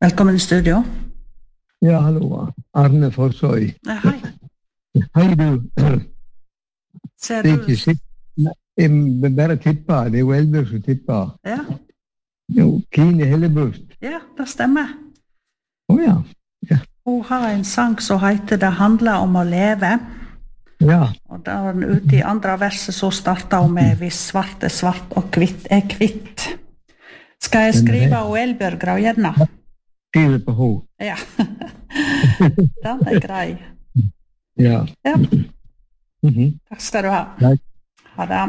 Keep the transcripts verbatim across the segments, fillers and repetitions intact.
Velkommen i studio. Ja, hallo. Arne Forsøy. Ja, hei. Hei, du. Ser Det er du? ikke sikkert. Jeg vil bare tippe. Det er jo Elbjørg som tipper. Ja, Jo, Kine Hellebust. ja, det stemmer. Å ja. Hun har en sang som heter Det handler om å leve. Ja. Og da er den ute i andre verset så starter hun med Hvis svart er svart og kvitt er kvitt. Skal jeg skrive og Elbjørg Graujevna? Skriver på H. Ja. Den er grei. Ja. Ja, Mhm. takk skal du ha. Takk. Ha det.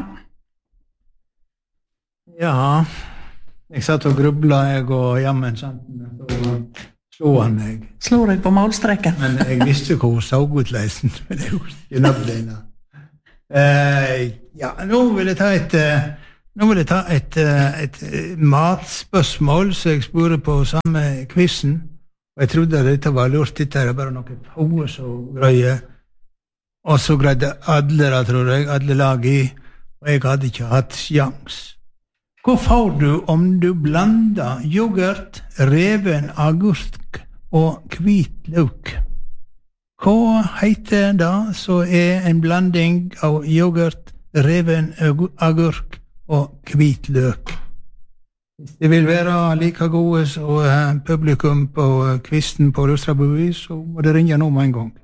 Ja, jeg satt og grubla, jeg og jammen sant, så slo han meg. Slår jeg på målstreken? Men jeg visste hvor hun så ut leisen, men det gjorde ikke navnene. Eh, ja, nå vil jeg ta et, eh, nå vil jeg ta et, eh, et eh, matspørsmål, så jeg spurte på samme quizen, og jeg trodde at dette var lurt, dette er bare noe få så greie, og så greide alle, da, tror jeg, alle lag i, og jeg hadde ikke hatt sjans. Hva får du om du blander yoghurt, reven agurk og hvit løk? Hva heter det så er en blanding av yoghurt, reven agurk og hvit løk? Hvis det vil være like gode som publikum på kvisten på Rustrabuvis, så må det ringe nå med en gang.